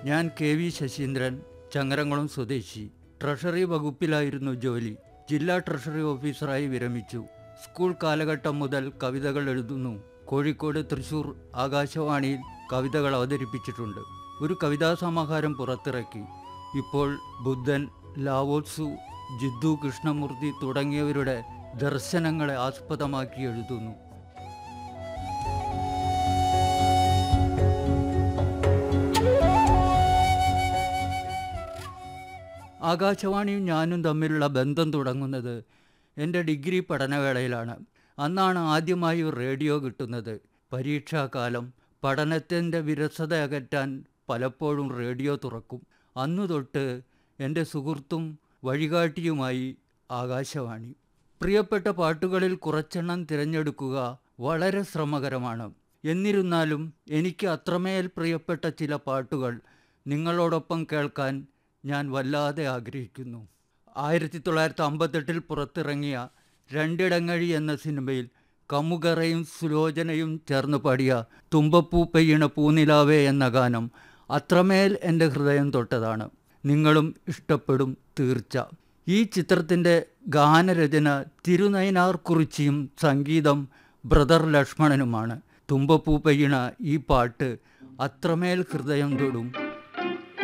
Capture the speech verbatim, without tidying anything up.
ഞാൻ K V Saseendran, Changaramkulam സ്വദേശി. Treasury വകുപ്പിലായിരുന്നു ജോലി. ജില്ലാ ട്രഷറി ഓഫീസറായി വിരമിച്ചു. സ്കൂൾ കാലഘട്ടം മുതൽ കവിതകൾ എഴുതുന്നു. കോഴിക്കോട്, തൃശൂർ ആകാശവാണിയിൽ കവിതകൾ അവതരിപ്പിച്ചിട്ടുണ്ട്. ഒരു കവിതാ സമാഹാരം പുറത്തിറക്കി. ഇപ്പോൾ ബുദ്ധൻ, ലാവോത്സു, ജിദ്ദു കൃഷ്ണമൂർത്തി തുടങ്ങിയവരുടെ ദർശനങ്ങളെ ആസ്പദമാക്കി എഴുതുന്നു. ആകാശവാണിയും ഞാനും തമ്മിലുള്ള ബന്ധം തുടങ്ങുന്നത് എൻ്റെ ഡിഗ്രി പഠനവേളയിലാണ്. അന്നാണ് ആദ്യമായി റേഡിയോ കിട്ടുന്നത്. പരീക്ഷാകാലം, പഠനത്തിൻ്റെ വിരസത അകറ്റാൻ പലപ്പോഴും റേഡിയോ തുറക്കും. അന്നു തൊട്ട് എൻ്റെ സുഹൃത്തും വഴികാട്ടിയുമായി ആകാശവാണി. പ്രിയപ്പെട്ട പാട്ടുകളിൽ കുറച്ചെണ്ണം തിരഞ്ഞെടുക്കുക വളരെ ശ്രമകരമാണ്. എന്നിരുന്നാലും എനിക്ക് അത്രമേൽ പ്രിയപ്പെട്ട ചില പാട്ടുകൾ നിങ്ങളോടൊപ്പം കേൾക്കാൻ ഞാൻ വല്ലാതെ ആഗ്രഹിക്കുന്നു. ആയിരത്തി തൊള്ളായിരത്തി അമ്പത്തെട്ടിൽ പുറത്തിറങ്ങിയ രണ്ടിടങ്ങഴി എന്ന സിനിമയിൽ കമുകറയും സുലോചനയും ചേർന്ന് പാടിയ തുമ്പപ്പൂ പെയ്യണ പൂനിലാവേ എന്ന ഗാനം അത്രമേൽ എൻ്റെ ഹൃദയം തൊട്ടതാണ്. നിങ്ങളും ഇഷ്ടപ്പെടും തീർച്ച. ഈ ചിത്രത്തിൻ്റെ ഗാനരചന തിരുനൈനാർ കുറിച്ചിയും സംഗീതം ബ്രദർ ലക്ഷ്മണനുമാണ്. തുമ്പപ്പൂ പെയ്യണ ഈ പാട്ട് അത്രമേൽ ഹൃദയം തൊടും.